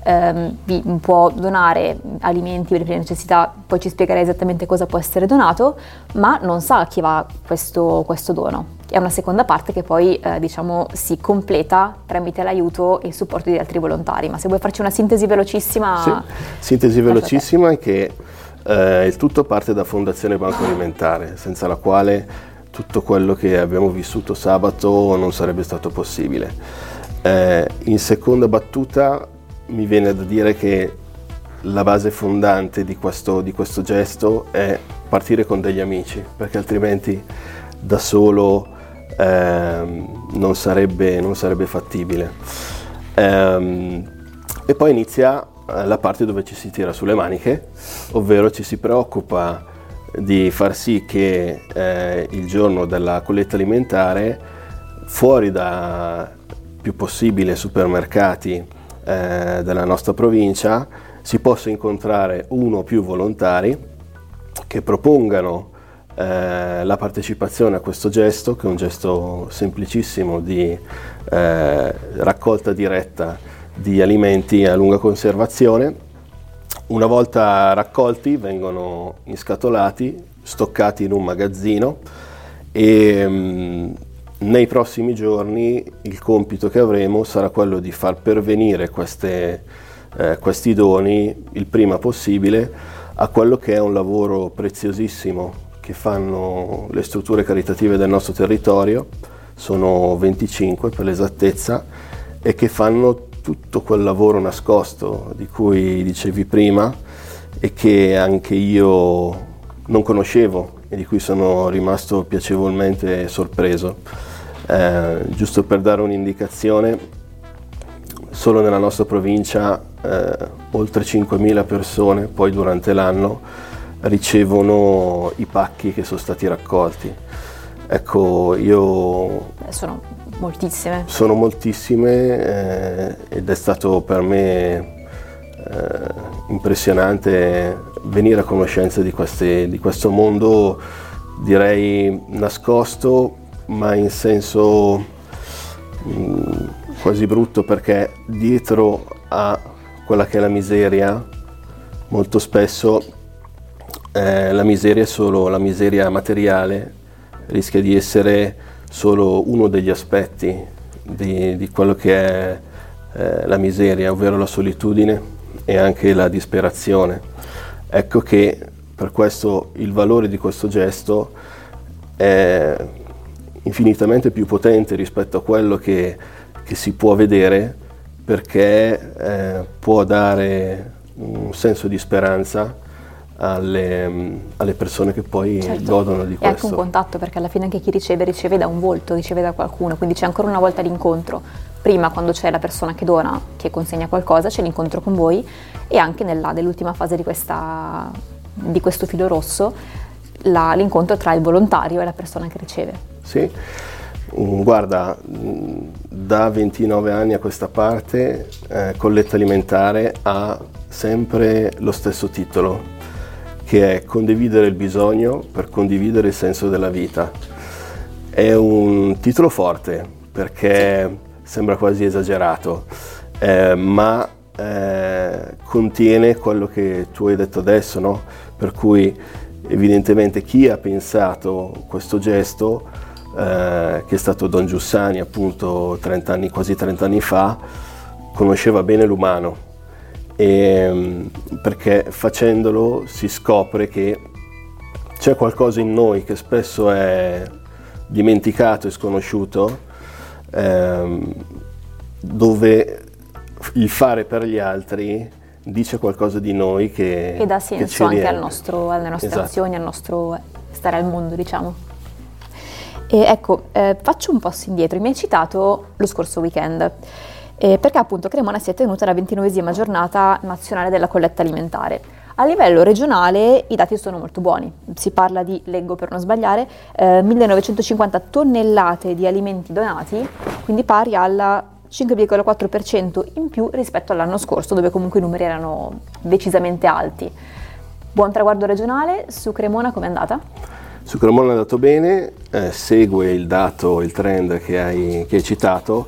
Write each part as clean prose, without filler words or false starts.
vi può donare alimenti per le prime necessità, poi ci spiegherà esattamente cosa può essere donato, ma non sa a chi va questo dono. È una seconda parte che poi si completa tramite l'aiuto e il supporto di altri volontari. Ma se vuoi farci una sintesi velocissima. Sì, sintesi velocissima è che il tutto parte da Fondazione Banco Alimentare, senza la quale tutto quello che abbiamo vissuto sabato non sarebbe stato possibile. In seconda battuta mi viene da dire che la base fondante di questo gesto è partire con degli amici, perché altrimenti da solo non sarebbe fattibile. E poi inizia la parte dove ci si tira sulle maniche, ovvero ci si preoccupa di far sì che il giorno della colletta alimentare, fuori da più possibile supermercati della nostra provincia, si possa incontrare uno o più volontari che propongano la partecipazione a questo gesto, che è un gesto semplicissimo di raccolta diretta di alimenti a lunga conservazione. Una volta raccolti vengono inscatolati, stoccati in un magazzino e nei prossimi giorni il compito che avremo sarà quello di far pervenire questi doni il prima possibile a quello che è un lavoro preziosissimo che fanno le strutture caritative del nostro territorio. Sono 25 per l'esattezza, e che fanno tutto quel lavoro nascosto di cui dicevi prima e che anche io non conoscevo e di cui sono rimasto piacevolmente sorpreso. Giusto per dare un'indicazione, solo nella nostra provincia oltre 5.000 persone poi durante l'anno ricevono i pacchi che sono stati raccolti. Ecco, sono moltissime. Sono moltissime ed è stato per me impressionante venire a conoscenza di questo mondo, direi nascosto, ma in senso quasi brutto, perché dietro a quella che è la miseria, molto spesso la miseria è solo la miseria materiale, rischia di essere solo uno degli aspetti di quello che è la miseria, ovvero la solitudine e anche la disperazione. Ecco che per questo il valore di questo gesto è infinitamente più potente rispetto a quello che si può vedere, perché può dare un senso di speranza alle persone che poi godono di questo. E anche un contatto, perché alla fine anche chi riceve da un volto, riceve da qualcuno, quindi c'è ancora una volta l'incontro. Prima, quando c'è la persona che dona, che consegna qualcosa, c'è l'incontro con voi, e anche nell'ultima fase di questo filo rosso, l'incontro tra il volontario e la persona che riceve. Sì, guarda, da 29 anni a questa parte Colletta Alimentare ha sempre lo stesso titolo, che è condividere il bisogno per condividere il senso della vita. È un titolo forte perché sembra quasi esagerato, ma contiene quello che tu hai detto adesso, no? Per cui evidentemente chi ha pensato questo gesto, che è stato Don Giussani appunto quasi 30 anni fa, conosceva bene l'umano. Perché facendolo si scopre che c'è qualcosa in noi che spesso è dimenticato e sconosciuto, dove il fare per gli altri dice qualcosa di noi che dà senso anche alle nostre esatto. azioni, al nostro stare al mondo, diciamo. E ecco, faccio un passo indietro. Mi hai citato lo scorso weekend, perché appunto Cremona si è tenuta la 29esima giornata nazionale della colletta alimentare. A livello regionale i dati sono molto buoni, si parla di, leggo per non sbagliare, 1950 tonnellate di alimenti donati, quindi pari al 5,4% in più rispetto all'anno scorso, dove comunque i numeri erano decisamente alti. Buon traguardo regionale. Su Cremona com'è andata? Su Cremona è andato bene, segue il trend che hai citato.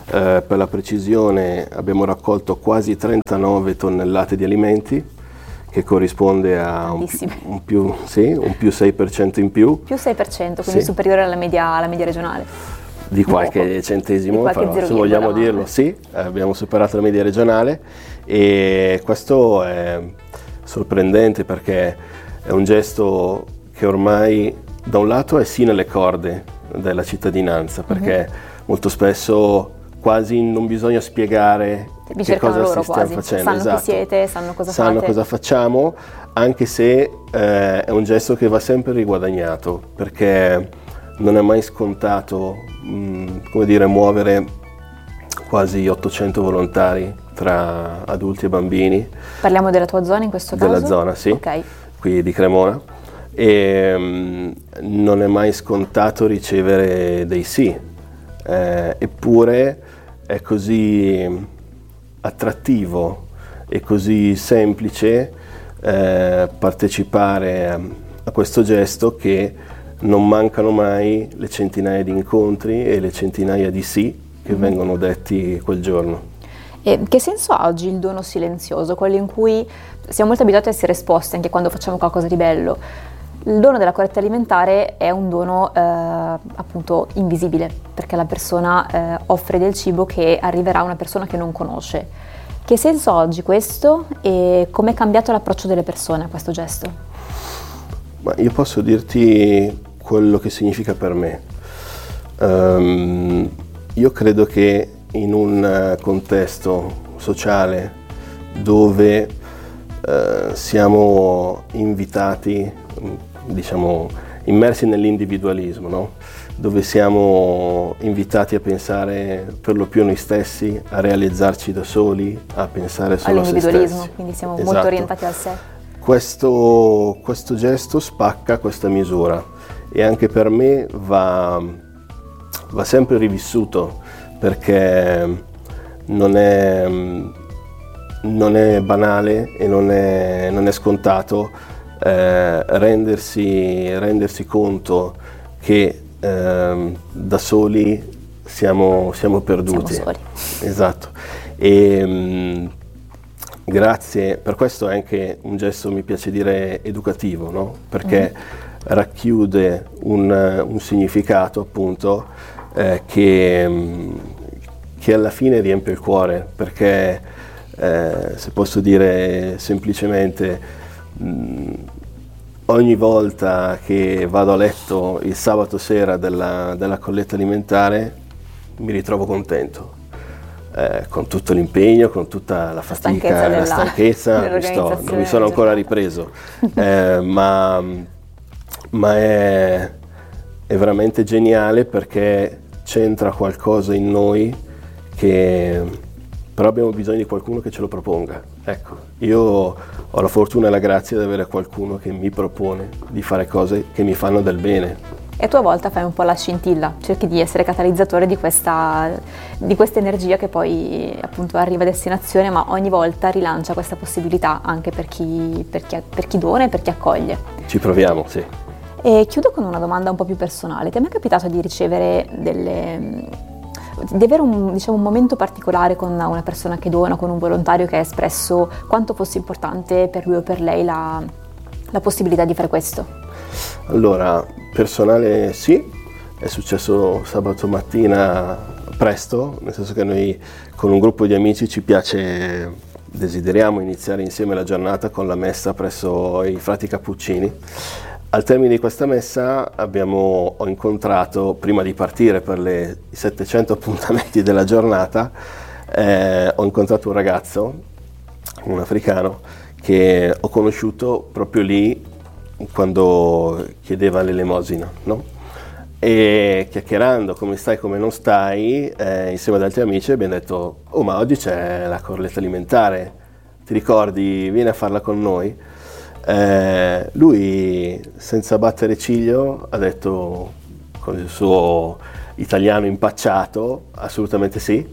Per la precisione abbiamo raccolto quasi 39 tonnellate di alimenti, che corrisponde a un più 6% in più. Più 6%, quindi superiore alla media regionale. Di qualche centesimo, però se vogliamo dirlo, sì, abbiamo superato la media regionale, e questo è sorprendente perché è un gesto che ormai da un lato è sì nelle corde della cittadinanza, perché molto spesso quasi non bisogna spiegare che cosa si sta facendo. Sanno chi siete, sanno cosa fate. Sanno cosa facciamo, anche se è un gesto che va sempre riguadagnato, perché non è mai scontato muovere quasi 800 volontari tra adulti e bambini. Parliamo della tua zona in questo caso? Della zona, sì, okay. Qui di Cremona, e non è mai scontato ricevere dei sì, eppure è così attrattivo e così semplice partecipare a questo gesto che non mancano mai le centinaia di incontri e le centinaia di sì che vengono detti quel giorno. E che senso ha oggi il dono silenzioso, quello in cui siamo molto abituati a essere esposti anche quando facciamo qualcosa di bello? Il dono della colletta alimentare è un dono appunto invisibile, perché la persona offre del cibo che arriverà a una persona che non conosce. Che senso ha oggi questo e come è cambiato l'approccio delle persone a questo gesto? Ma io posso dirti quello che significa per me. Io credo che in un contesto sociale dove siamo invitati, diciamo, immersi nell'individualismo, no? Dove siamo invitati a pensare per lo più a noi stessi, a realizzarci da soli, a pensare solo a se stessi. All'individualismo, quindi siamo molto orientati al sé. Questo gesto spacca questa misura e anche per me va sempre rivissuto, perché non è banale e non è scontato rendersi conto che da soli siamo perduti. Siamo soli. Esatto. E grazie, per questo è anche un gesto, mi piace dire, educativo, no? Perché racchiude un significato, appunto, che alla fine riempie il cuore, perché se posso dire semplicemente, ogni volta che vado a letto il sabato sera della colletta alimentare mi ritrovo contento, con tutto l'impegno, con tutta la fatica e la stanchezza, non mi sono ancora ripreso, ma è veramente geniale, perché c'entra qualcosa in noi che però abbiamo bisogno di qualcuno che ce lo proponga. Ecco, io ho la fortuna e la grazia di avere qualcuno che mi propone di fare cose che mi fanno del bene. E a tua volta fai un po' la scintilla, cerchi di essere catalizzatore di questa energia che poi appunto arriva a destinazione, ma ogni volta rilancia questa possibilità anche per chi dona e per chi accoglie. Ci proviamo, sì. E chiudo con una domanda un po' più personale. Ti è mai capitato di ricevere di avere un momento particolare con una persona che dona, con un volontario che ha espresso quanto fosse importante per lui o per lei la possibilità di fare questo? Allora, personale sì, è successo sabato mattina presto, nel senso che noi con un gruppo di amici desideriamo iniziare insieme la giornata con la messa presso i frati Cappuccini. Al termine di questa messa ho incontrato, prima di partire per i 700 appuntamenti della giornata, ho incontrato un ragazzo, un africano, che ho conosciuto proprio lì quando chiedeva l'elemosina, no? E chiacchierando come stai, come non stai, insieme ad altri amici abbiamo detto: oh, ma oggi c'è la colletta alimentare, ti ricordi? Vieni a farla con noi. Lui, senza battere ciglio, ha detto con il suo italiano impacciato assolutamente sì,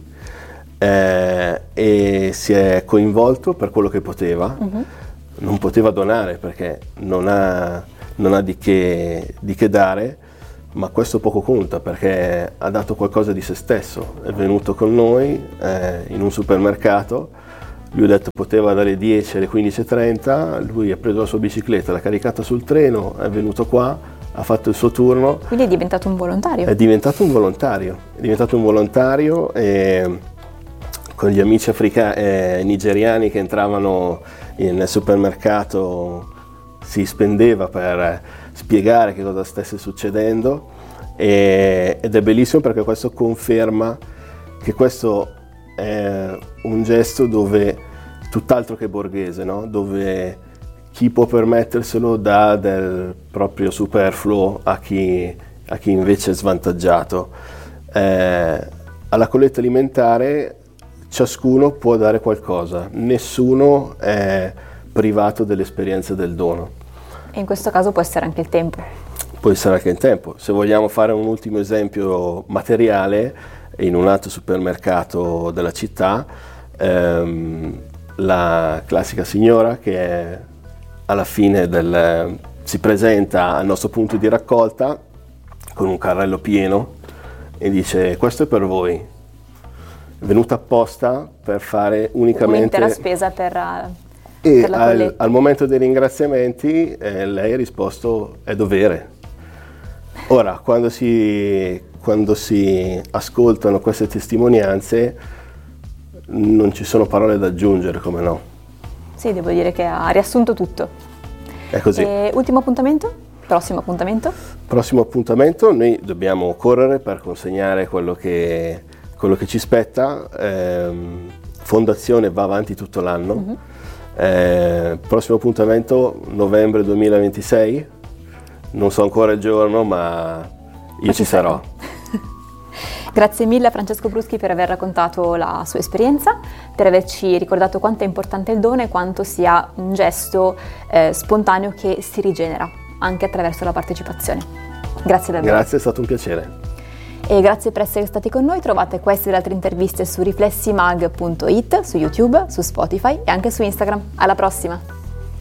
e si è coinvolto per quello che poteva. Non poteva donare perché non ha di che dare, ma questo poco conta perché ha dato qualcosa di se stesso. È venuto con noi in un supermercato, lui ha detto poteva dalle 10 alle 15:30, lui ha preso la sua bicicletta, l'ha caricata sul treno, è venuto qua, ha fatto il suo turno. Quindi è diventato un volontario. È diventato un volontario e con gli amici nigeriani che entravano nel supermercato si spendeva per spiegare che cosa stesse succedendo ed è bellissimo perché questo conferma che questo è un gesto dove tutt'altro che borghese, no? Dove chi può permetterselo dà del proprio superfluo a chi invece è svantaggiato. Alla colletta alimentare ciascuno può dare qualcosa, nessuno è privato dell'esperienza del dono. E in questo caso può essere anche il tempo. Può essere anche il tempo. Se vogliamo fare un ultimo esempio materiale, in un altro supermercato della città, la classica signora che alla fine si presenta al nostro punto di raccolta con un carrello pieno e dice: questo è per voi, è venuta apposta per fare unicamente un'intera spesa per la colletta. Al momento dei ringraziamenti lei ha risposto: è dovere. Ora, quando si ascoltano queste testimonianze non ci sono parole da aggiungere, come no? Sì, devo dire che ha riassunto tutto. È così. Ultimo appuntamento? Prossimo appuntamento? Prossimo appuntamento, noi dobbiamo correre per consegnare quello che ci spetta. Fondazione va avanti tutto l'anno. Prossimo appuntamento novembre 2026. Non so ancora il giorno, ma io ci sarò. Grazie mille a Francesco Bruschi per aver raccontato la sua esperienza, per averci ricordato quanto è importante il dono e quanto sia un gesto spontaneo che si rigenera anche attraverso la partecipazione. Grazie davvero. Grazie, è stato un piacere. E grazie per essere stati con noi. Trovate queste e le altre interviste su riflessimag.it, su YouTube, su Spotify e anche su Instagram. Alla prossima!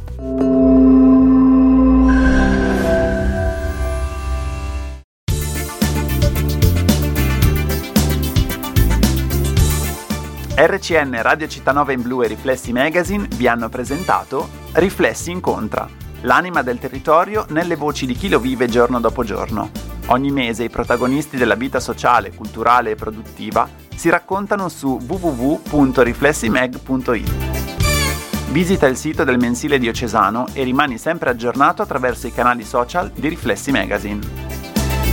RCN, Radio Città in Blu e Riflessi Magazine vi hanno presentato Riflessi Incontra, l'anima del territorio nelle voci di chi lo vive giorno dopo giorno. Ogni mese i protagonisti della vita sociale, culturale e produttiva si raccontano su www.riflessimag.it. Visita il sito del mensile diocesano e rimani sempre aggiornato attraverso i canali social di Riflessi Magazine.